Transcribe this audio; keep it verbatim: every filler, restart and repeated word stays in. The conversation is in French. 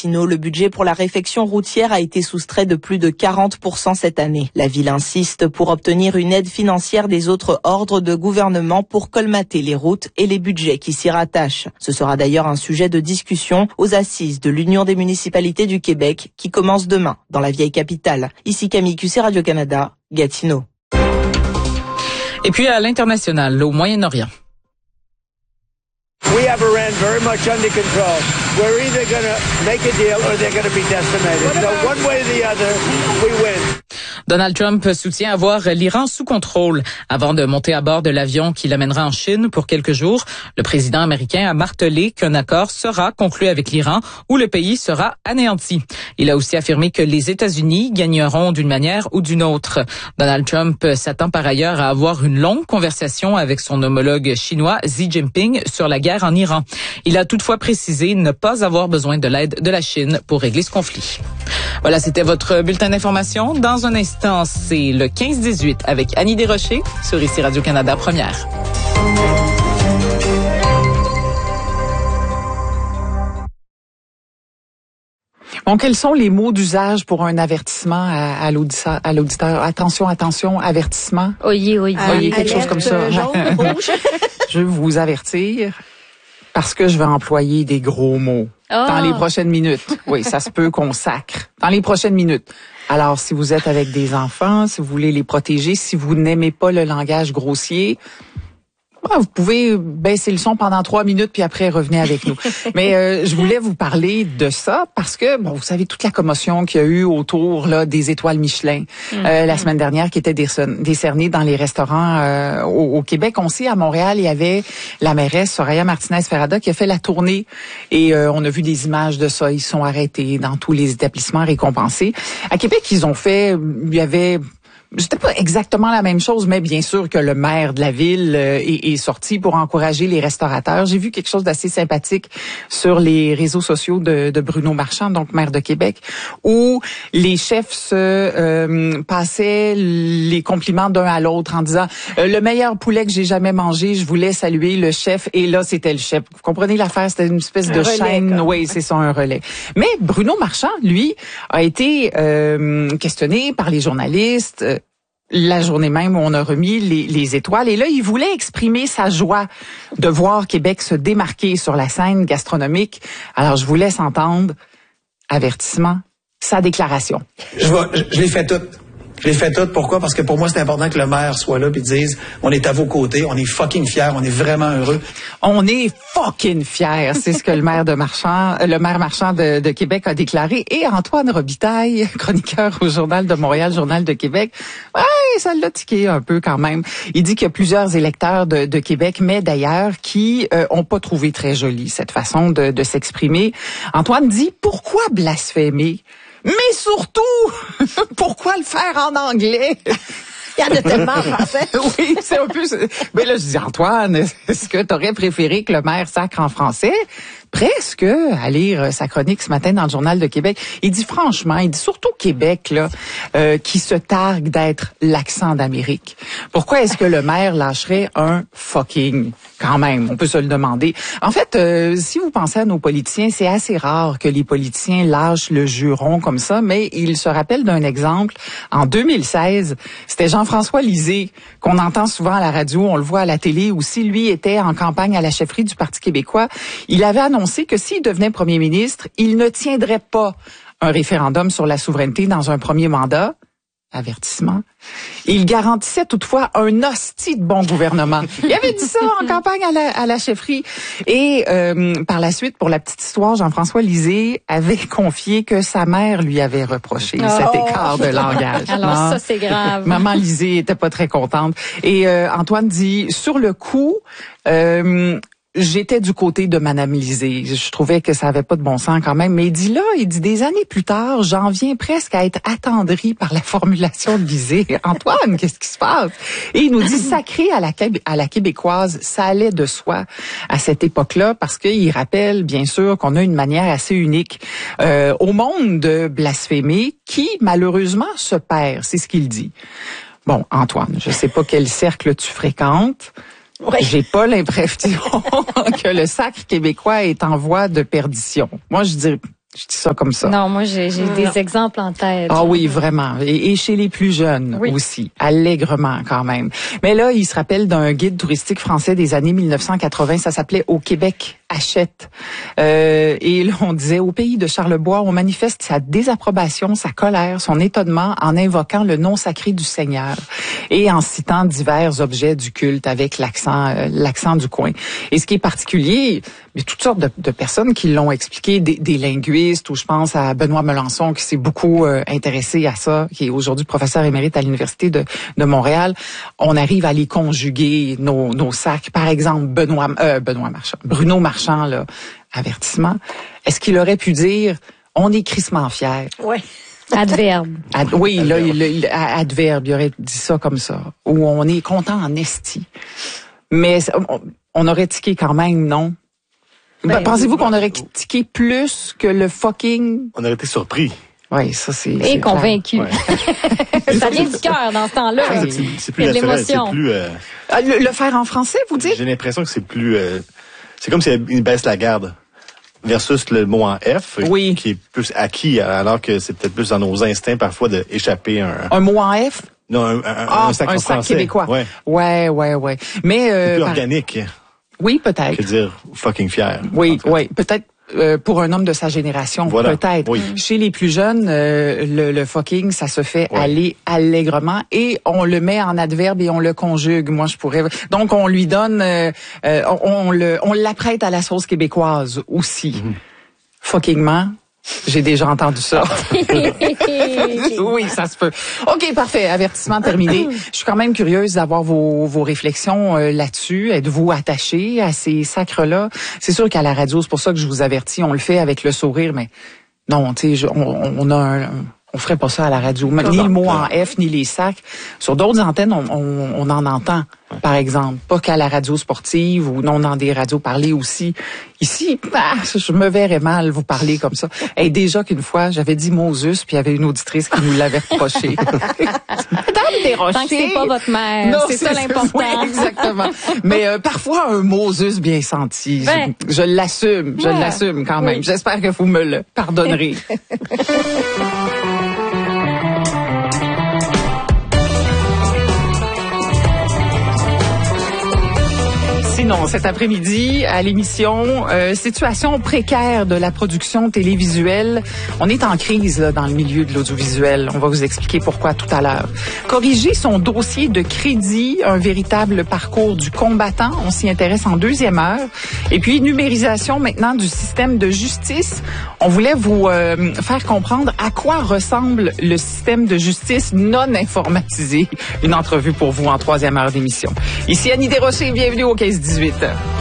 Gatineau, le budget pour la réfection routière a été soustrait de plus de quarante pour cent cette année. La ville insiste pour obtenir une aide financière des autres ordres de gouvernement pour colmater les routes et les budgets qui s'y rattachent. Ce sera d'ailleurs un sujet de discussion aux assises de l'Union des municipalités du Québec qui commence demain dans la vieille capitale. Ici Camille Q C, Radio-Canada, Gatineau. Et puis à l'international, au Moyen-Orient. We have Iran very much under control. We're either going to make a deal or they're going to be decimated. So one way or the other, we win. Donald Trump soutient avoir l'Iran sous contrôle. Avant de monter à bord de l'avion qui l'amènera en Chine pour quelques jours, le président américain a martelé qu'un accord sera conclu avec l'Iran où le pays sera anéanti. Il a aussi affirmé que les États-Unis gagneront d'une manière ou d'une autre. Donald Trump s'attend par ailleurs à avoir une longue conversation avec son homologue chinois Xi Jinping sur la guerre en Iran. Il a toutefois précisé ne pas avoir besoin de l'aide de la Chine pour régler ce conflit. Voilà, c'était votre bulletin d'information. Dans un instant, c'est le quinze dix-huit avec Annie Desrochers sur ici Radio-Canada Première. Bon, quels sont les mots d'usage pour un avertissement à, à l'auditeur, à l'auditeur? Attention, attention, avertissement. Oyez, oyez. Oyez, quelque chose comme ça. Jaune, rouge. Je veux vous avertir parce que je vais employer des gros mots. Oh. Dans les prochaines minutes. Oui, ça se peut qu'on sacre. Dans les prochaines minutes. Alors, si vous êtes avec des enfants, si vous voulez les protéger, si vous n'aimez pas le langage grossier, vous pouvez baisser le son pendant trois minutes puis après revenez avec nous. Mais euh, je voulais vous parler de ça parce que bon, vous savez toute la commotion qu'il y a eu autour là des étoiles Michelin mm-hmm. euh, la semaine dernière qui était décernée dans les restaurants euh, au, au Québec. On sait à Montréal il y avait la mairesse Soraya Martinez-Ferrada qui a fait la tournée et euh, on a vu des images de ça. Ils sont arrêtés dans tous les établissements récompensés. À Québec ils ont fait, il y avait C'était pas exactement la même chose, mais bien sûr que le maire de la ville euh, est, est sorti pour encourager les restaurateurs. J'ai vu quelque chose d'assez sympathique sur les réseaux sociaux de, de Bruno Marchand, donc maire de Québec, où les chefs se euh, passaient les compliments d'un à l'autre en disant euh, le meilleur poulet que j'ai jamais mangé, je voulais saluer le chef. Et là, c'était le chef. Vous comprenez l'affaire? C'était une espèce un de relais, chaîne. Oui, c'est ça, un relais. Mais Bruno Marchand, lui, a été euh, questionné par les journalistes euh, la journée même où on a remis les, les étoiles. Et là, il voulait exprimer sa joie de voir Québec se démarquer sur la scène gastronomique. Alors, je vous laisse entendre, avertissement, sa déclaration. Je, vais, je, je l'ai fait toute. Je l'ai fait toute. Pourquoi? Parce que pour moi, c'est important que le maire soit là et dise, on est à vos côtés, on est fucking fiers, on est vraiment heureux. On est fucking fiers. C'est ce que le maire de Marchand, le maire Marchand de, de Québec a déclaré. Et Antoine Robitaille, chroniqueur au Journal de Montréal, Journal de Québec, ouais, ça l'a tiqué un peu quand même. Il dit qu'il y a plusieurs électeurs de, de Québec, mais d'ailleurs, qui euh, ont pas trouvé très jolie cette façon de, de s'exprimer. Antoine dit, pourquoi blasphémer? Mais surtout, pourquoi le faire en anglais? Il y en a tellement en français. Oui, c'est un peu... Mais là, je dis, Antoine, est-ce que tu aurais préféré que le maire sacre en français? Presque, à lire sa chronique ce matin dans le Journal de Québec. Il dit franchement, il dit surtout Québec, là, euh, qui se targue d'être l'accent d'Amérique. Pourquoi est-ce que le maire lâcherait un fucking? Quand même, on peut se le demander. En fait, euh, si vous pensez à nos politiciens, c'est assez rare que les politiciens lâchent le juron comme ça, mais il se rappelle d'un exemple. En deux mille seize, c'était Jean-François Lisée, qu'on entend souvent à la radio, on le voit à la télé aussi. Lui était en campagne à la chefferie du Parti québécois. Il avait annoncé que s'il devenait premier ministre, il ne tiendrait pas un référendum sur la souveraineté dans un premier mandat. Avertissement. Il garantissait toutefois un hostie de bon gouvernement. Il avait dit ça en campagne à la, à la chefferie. Et euh, par la suite, pour la petite histoire, Jean-François Lisée avait confié que sa mère lui avait reproché oh. cet écart de langage. Alors non? Ça, c'est grave. Maman Lisée était pas très contente. Et euh, Antoine dit, sur le coup... Euh, J'étais du côté de Madame Lisée. Je trouvais que ça avait pas de bon sens quand même. Mais il dit là, il dit des années plus tard, j'en viens presque à être attendri par la formulation de Lisée. Antoine, qu'est-ce qui se passe? Et il nous dit sacré à la, à la québécoise, ça allait de soi à cette époque-là parce qu'il rappelle bien sûr qu'on a une manière assez unique euh, au monde de blasphémer qui malheureusement se perd. C'est ce qu'il dit. Bon, Antoine, je sais pas quel cercle tu fréquentes. Ouais. J'ai pas l'impression que le sacre québécois est en voie de perdition. Moi, je dirais, Je dis ça comme ça. Non, moi, j'ai j'ai Non. des exemples en tête. Ah oui, vraiment. Et, et chez les plus jeunes Oui. aussi, allègrement quand même. Mais là, il se rappelle d'un guide touristique français des années mille neuf cent quatre-vingts. Ça s'appelait « Au Québec achète ». Euh, et là, on disait, au pays de Charlebois, on manifeste sa désapprobation, sa colère, son étonnement en invoquant le nom sacré du Seigneur et en citant divers objets du culte avec l'accent euh, l'accent du coin. Et ce qui est particulier, il y a toutes sortes de, de personnes qui l'ont expliqué, des, des linguistes, ou je pense à Benoît Melançon qui s'est beaucoup euh, intéressé à ça, qui est aujourd'hui professeur émérite à l'Université de, de Montréal. On arrive à les conjuguer, nos, nos sacs. Par exemple, Benoît, euh, Benoît Marchand, Bruno Marchand, là, avertissement. Est-ce qu'il aurait pu dire, on est crissement fiers? Oui. Adverbe. Ad, oui, là, il, il, adverbe, il aurait dit ça comme ça. Ou on est content en esti. Mais on, on aurait tiqué quand même, non? Ben, Pensez-vous qu'on aurait tiqué plus que le fucking... On aurait été surpris. Oui, ça c'est... Et c'est convaincu. Ouais. Ça vient du cœur dans ce temps-là. Ah, C'est, c'est plus Il y a de naturel, c'est l'émotion. plus... euh, clair. Le, le faire en français, vous dites? j'ai l'impression que c'est plus... euh, c'est comme si il baisse la garde versus le mot en F, Oui. qui est plus acquis, alors que c'est peut-être plus dans nos instincts parfois d'échapper un... Un mot en F? Non, un, un, Ah, un sac un en sac français. québécois. Ouais. Ouais, ouais, ouais. Mais... C'est Euh, plus par- organique Oui, peut-être. que dire fucking fier. Oui, en fait. oui, peut-être euh, pour un homme de sa génération, Voilà, peut-être. oui. Chez les plus jeunes, euh, le, le fucking, ça se fait Ouais. aller allègrement et on le met en adverbe et on le conjugue. Moi, je pourrais. Donc, on lui donne, euh, euh, on, on le, on l'apprête à la sauce québécoise aussi. Mm-hmm. Fuckingement. J'ai déjà entendu ça. Oui, ça se peut. OK, parfait. Avertissement terminé. Je suis quand même curieuse d'avoir vos, vos réflexions euh, là-dessus. Êtes-vous attaché à ces sacres-là? C'est sûr qu'à la radio, c'est pour ça que je vous avertis, on le fait avec le sourire, mais non, tu sais, je- on, on a un... On ferait pas ça à la radio. Ni non, le mot non. en F, ni les sacs. Sur d'autres antennes, on, on, on en entend, par exemple. Pas qu'à la radio sportive ou non dans des radios parlées aussi. Ici, ah, je me verrais mal vous parler comme ça. Et déjà qu'une fois, j'avais dit Moses, puis il y avait une auditrice qui nous l'avait reproché. Tant que c'est pas votre mère, Non, c'est ça l'important. Oui, exactement. Mais euh, parfois, un Moses bien senti. Ben. je je l'assume, je Ouais. l'assume quand même. Oui. J'espère que vous me le pardonnerez. Sinon, cet après-midi, à l'émission, euh, situation précaire de la production télévisuelle. On est en crise là, dans le milieu de l'audiovisuel. On va vous expliquer pourquoi tout à l'heure. Corriger son dossier de crédit, un véritable parcours du combattant. On s'y intéresse en deuxième heure. Et puis, numérisation maintenant du système de justice. On voulait vous euh, faire comprendre à quoi ressemble le système de justice non informatisé. Une entrevue pour vous en troisième heure d'émission. Ici Annie Desrochers, bienvenue au quinze dix-huit.